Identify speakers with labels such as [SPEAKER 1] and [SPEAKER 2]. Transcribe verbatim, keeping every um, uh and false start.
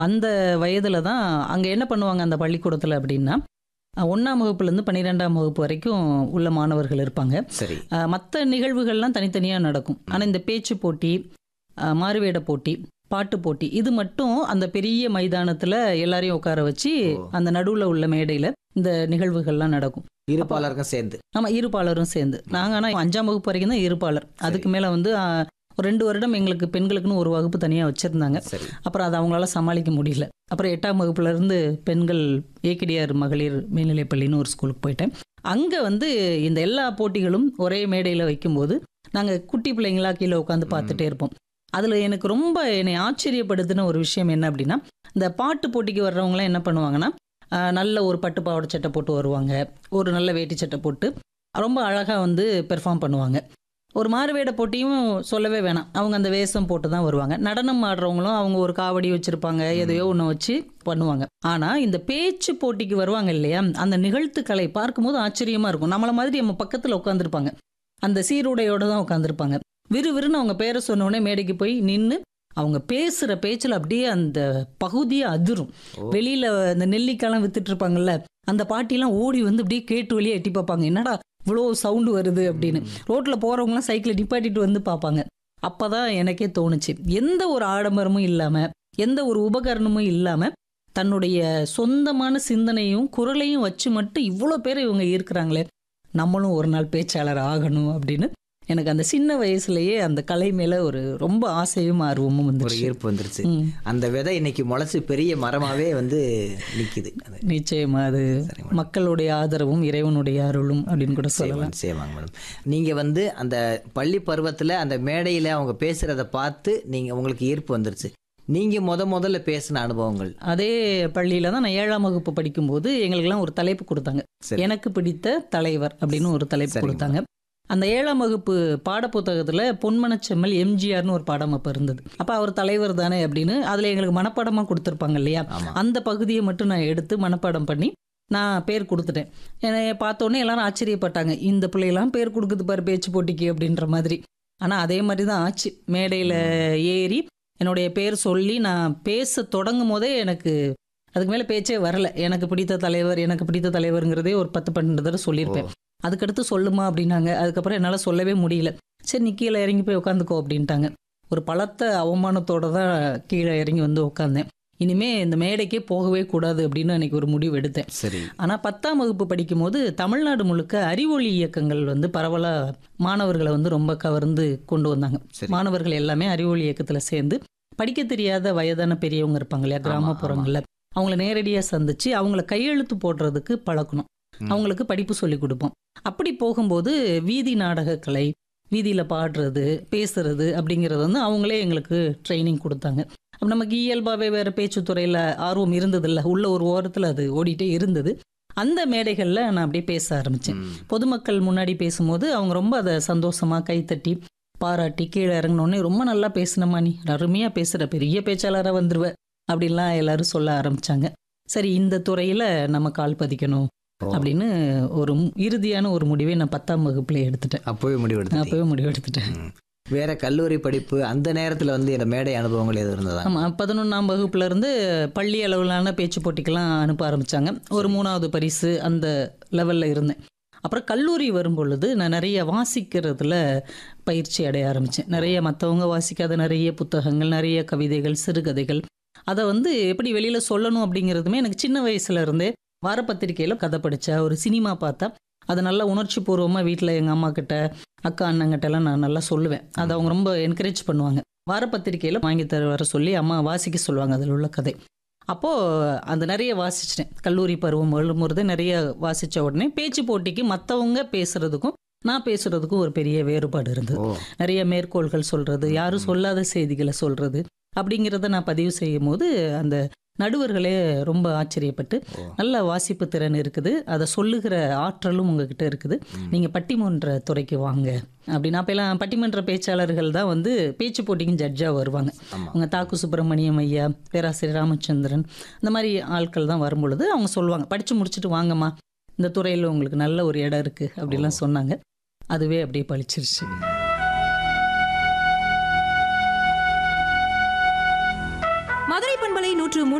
[SPEAKER 1] அந்த வயதில் தான் அங்கே என்ன பண்ணுவாங்க அந்த பள்ளிக்கூடத்தில் அப்படின்னா, ஒன்றாம் வகுப்புலேருந்து பன்னிரெண்டாம் வகுப்பு வரைக்கும் உள்ள மாணவர்கள் இருப்பாங்க.
[SPEAKER 2] சரி.
[SPEAKER 1] மற்ற நிகழ்வுகள்லாம் தனித்தனியாக நடக்கும். ஆனால் இந்த பேச்சு போட்டி, அஹ், மாறுவேட போட்டி, பாட்டு போட்டி இது மட்டும் அந்த பெரிய மைதானத்தில் எல்லாரையும் உட்கார வச்சு
[SPEAKER 2] ஓ.
[SPEAKER 1] அந்த நடுவில் உள்ள மேடையில் இந்த நிகழ்வுகள்லாம் நடக்கும்.
[SPEAKER 2] இருப்பாளருக்கும் சேர்ந்து.
[SPEAKER 1] ஆமாம், இருப்பாளரும் சேர்ந்து. நாங்கள் ஆனால் அஞ்சாம் வகுப்பு வரைக்கும் தான் இருப்பாளர். அதுக்கு மேலே வந்து அஹ், ஒரு ரெண்டு வருடம் எங்களுக்கு பெண்களுக்குன்னு ஒரு வகுப்பு தனியாக வச்சுருந்தாங்க.
[SPEAKER 2] சரி.
[SPEAKER 1] அப்புறம் அதை அவங்களால சமாளிக்க முடியல. அப்புறம் எட்டாம் வகுப்புலேருந்து பெண்கள் ஏகேடிஆர் மகளிர் மேல்நிலைப்பள்ளின்னு ஒரு ஸ்கூலுக்கு போயிட்டேன். அங்கே வந்து இந்த எல்லா போட்டிகளும் ஒரே மேடையில் வைக்கும்போது நாங்கள் குட்டி பிள்ளைங்களா கீழே உட்காந்து பார்த்துட்டே இருப்போம். அதில் எனக்கு ரொம்ப என்னை ஆச்சரியப்படுத்தின ஒரு விஷயம் என்ன அப்படின்னா, இந்த பாட்டு போட்டிக்கு வர்றவங்களாம் என்ன பண்ணுவாங்கன்னா, ஆஹ், நல்ல ஒரு பட்டு பாவாடை சட்டை போட்டு வருவாங்க, ஒரு நல்ல வேட்டி சட்டை போட்டு ரொம்ப அழகாக வந்து பெர்ஃபார்ம் பண்ணுவாங்க. ஒரு மாறுவேட போட்டியும் சொல்லவே வேணாம், அவங்க அந்த வேஷம் போட்டு தான் வருவாங்க. நடனம் ஆடுறவங்களும் அவங்க ஒரு காவடி வச்சுருப்பாங்க, எதையோ ஒன்று வச்சு பண்ணுவாங்க. ஆனால் இந்த பேச்சு போட்டிக்கு வருவாங்க இல்லையா, அந்த நிகழ்த்துக்களை பார்க்கும்போது ஆச்சரியமாக இருக்கும். நம்மளை மாதிரி நம்ம பக்கத்தில் உட்காந்துருப்பாங்க, அந்த சீருடையோடு தான் உட்காந்துருப்பாங்க. விறுவிறுன்னு அவங்க பேரை சொன்னோடனே மேடைக்கு போய் நின்று அவங்க பேசுகிற பேச்சில் அப்படியே அந்த பகுதியை அதிரும். வெளியில் இந்த நெல்லிக்காலாம் வித்துட்டு இருப்பாங்கல்ல, அந்த பாட்டிலாம் ஓடி வந்து அப்படியே கேட்டு வெளியே எட்டி பார்ப்பாங்க, என்னடா இவ்வளோ சவுண்டு வருது அப்படின்னு. ரோட்டில் போகிறவங்களாம் சைக்கிளை நிப்பாட்டிட்டு வந்து பார்ப்பாங்க. அப்போ தான் எனக்கே தோணுச்சு, எந்த ஒரு ஆடம்பரமும் இல்லாமல், எந்த ஒரு உபகரணமும் இல்லாமல், தன்னுடைய சொந்தமான சிந்தனையும் குரலையும் வச்சு மட்டும் இவ்வளோ பேர் இவங்க இருக்கிறாங்களே, நம்மளும் ஒரு நாள் பேச்சாளர் ஆகணும் அப்படின்னு எனக்கு அந்த சின்ன வயசுலயே அந்த கலை மேல ஒரு ரொம்ப ஆசையும் ஆர்வமும்
[SPEAKER 2] ஒரு
[SPEAKER 1] வந்துருச்சு.
[SPEAKER 2] ஈர்ப்பு வந்துருச்சு. அந்த விதை இன்னைக்கு முளைச்சு பெரிய மரமாவே வந்து நிக்குது. அது
[SPEAKER 1] நிச்சயமா அது மக்களுடைய ஆதரவும் இறைவனுடைய அருளும் அப்படின்னு கூட சொல்லலாம்.
[SPEAKER 2] செய்வாங்க மேடம். நீங்க வந்து அந்த பள்ளி பருவத்துல அந்த மேடையில அவங்க பேசுறத பார்த்து நீங்க உங்களுக்கு ஈர்ப்பு வந்துருச்சு. நீங்க முத முதல்ல பேசின அனுபவங்கள்?
[SPEAKER 1] அதே பள்ளியில தான் நான் ஏழாம் வகுப்பு படிக்கும்போது எங்களுக்கெல்லாம் ஒரு தலைப்பு கொடுத்தாங்க, எனக்கு பிடித்த தலைவர் அப்படின்னு ஒரு தலைப்பு கொடுத்தாங்க. அந்த ஏழாம் வகுப்பு பாடப்புத்தகத்தில் பொன்மனச்செம்மல் எம்ஜிஆர்னு ஒரு பாடம் அப்போ இருந்தது. அப்போ அவர் தலைவர் தானே அப்படின்னு அதில் எங்களுக்கு மனப்பாடமாக கொடுத்துருப்பாங்க இல்லையா, அந்த பகுதியை மட்டும் நான் எடுத்து மனப்பாடம் பண்ணி நான் பேர் கொடுத்துட்டேன். என்னை பார்த்தோன்னே எல்லாரும் ஆச்சரியப்பட்டாங்க, இந்த பிள்ளையெல்லாம் பேர் கொடுக்குது பாரு பேச்சு போட்டிக்கு அப்படின்ற மாதிரி. ஆனால் அதே மாதிரி தான் ஆச்சு. மேடையில் ஏறி என்னுடைய பேர் சொல்லி நான் பேச தொடங்கும் போதே எனக்கு அதுக்கு மேலே பேச்சே வரல. எனக்கு பிடித்த தலைவர் எனக்கு பிடித்த தலைவருங்கிறதே ஒரு பத்து பன்னெண்டு தடவை சொல்லியிருப்பேன். அதுக்கடுத்து சொல்லுமா அப்படின்னாங்க. அதுக்கப்புறம் என்னால் சொல்லவே முடியல. சரி நீ கீழே இறங்கி போய் உட்காந்துக்கோ அப்படின்ட்டாங்க. ஒரு பலத்த அவமானத்தோடு தான் கீழே இறங்கி வந்து உட்காந்தேன். இனிமே இந்த மேடைக்கே போகவே கூடாது அப்படின்னு அன்றைக்கி ஒரு முடிவு எடுத்தேன்.
[SPEAKER 2] சரி.
[SPEAKER 1] ஆனால் பத்தாம் வகுப்பு படிக்கும்போது தமிழ்நாடு முழுக்க அறிவொளி இயக்கங்கள் வந்து பரவலாக மாணவர்களை வந்து ரொம்ப கவர்ந்து கொண்டு வந்தாங்க. மாணவர்கள் எல்லாமே அறிவொளி இயக்கத்தில் சேர்ந்து படிக்க தெரியாத வயதான பெரியவங்க இருப்பாங்க இல்லையா கிராமப்புறங்களில், அவங்கள நேரடியாக சந்திச்சு அவங்கள கையெழுத்து போடுறதுக்கு பழக்கணும், அவங்களுக்கு படிப்பு சொல்லி கொடுப்போம். அப்படி போகும்போது வீதி நாடக கலை, வீதியில் பாடுறது பேசுறது அப்படிங்கிறது வந்து அவங்களே எங்களுக்கு ட்ரைனிங் கொடுத்தாங்க. அப்போ நமக்கு இயல்பாகவே வேறு பேச்சுத்துறையில் ஆர்வம் இருந்ததில்ல, உள்ள ஒரு ஓரத்தில் அது ஓடிட்டே இருந்தது. அந்த மேடைகளில் நான் அப்படியே பேச ஆரம்பித்தேன். பொதுமக்கள் முன்னாடி பேசும்போது அவங்க ரொம்ப அதை சந்தோஷமாக கைத்தட்டி பாராட்டி கீழே இறங்கினோடனே ரொம்ப நல்லா பேசினம்மா, நீ அருமையாக பேசுகிற, பெரிய பேச்சாளராக வந்துடுவ அப்படின்லாம் எல்லாரும் சொல்ல ஆரம்பித்தாங்க. சரி இந்த துறையில் நம்ம கால் பதிக்கணும் அப்படின்னு ஒரு இறுதியான ஒரு முடிவை நான் பத்தாம் வகுப்புல எடுத்துட்டேன்.
[SPEAKER 2] அப்போவே முடிவு எடுத்தேன்.
[SPEAKER 1] அப்போவே முடிவு எடுத்துட்டேன்.
[SPEAKER 2] வேற கல்லூரி படிப்பு அந்த நேரத்தில் வந்து இந்த மேடை அனுபவங்கள் எதுவும் இருந்ததா?
[SPEAKER 1] ஆமாம், பதினொன்றாம் வகுப்புல இருந்து பள்ளி அளவிலான பேச்சு போட்டிக்கெல்லாம் அனுப்ப ஆரம்பித்தாங்க. ஒரு மூணாவது பரிசு அந்த லெவலில் இருந்தேன். அப்புறம் கல்லூரி வரும் பொழுது நான் நிறைய வாசிக்கிறதுல பயிற்சி அடைய ஆரம்பித்தேன். நிறைய மற்றவங்க வாசிக்காத நிறைய புத்தகங்கள், நிறைய கவிதைகள், சிறுகதைகள், அதை வந்து எப்படி வெளியில் சொல்லணும் அப்படிங்கிறதுமே எனக்கு சின்ன வயசுல இருந்தே வாரப்பத்திரிக்கையில் கதை படித்தா, ஒரு சினிமா பார்த்தா அதை நல்லா உணர்ச்சி பூர்வமாக வீட்டில் எங்கள் அம்மா கிட்ட அக்கா அண்ணங்கிட்டலாம் நான் நல்லா சொல்லுவேன். அதை அவங்க ரொம்ப என்கரேஜ் பண்ணுவாங்க. வாரப்பத்திரிக்கையில் வாங்கி தர வர சொல்லி அம்மா வாசிக்க சொல்லுவாங்க அதில் உள்ள கதை. அப்போது அந்த நிறைய வாசிச்சிட்டேன். கல்லூரி பருவம் வரும்போது நிறைய வாசித்த உடனே பேச்சு போட்டிக்கு மற்றவங்க பேசுகிறதுக்கும் நான் பேசுகிறதுக்கும் ஒரு பெரிய வேறுபாடு இருந்தது. நிறைய மேற்கோள்கள் சொல்கிறது, யாரும் சொல்லாத செய்திகளை சொல்கிறது அப்படிங்கிறத நான் பதிவு செய்யும் போது அந்த நடுவர்களே ரொம்ப ஆச்சரியப்பட்டு, நல்ல வாசிப்பு திறன் இருக்குது, அதை சொல்லுகிற ஆற்றலும் உங்ககிட்ட இருக்குது, நீங்கள் பட்டிமன்ற துறைக்கு வாங்க அப்படின்னு. அப்போலாம் பட்டிமன்ற பேச்சாளர்கள் தான் வந்து பேச்சு போட்டிக்கும் ஜட்ஜாக வருவாங்க. அவங்க தாக்கு சுப்பிரமணியம் ஐயா, பேராசிரியர் ராமச்சந்திரன், இந்த மாதிரி ஆட்கள் தான் வரும்பொழுது அவங்க சொல்லுவாங்க, படித்து முடிச்சுட்டு வாங்கம்மா, இந்த துறையில் உங்களுக்கு நல்ல ஒரு இடம் இருக்குது அப்படிலாம் சொன்னாங்க. அதுவே அப்படியே பழிச்சிருச்சு.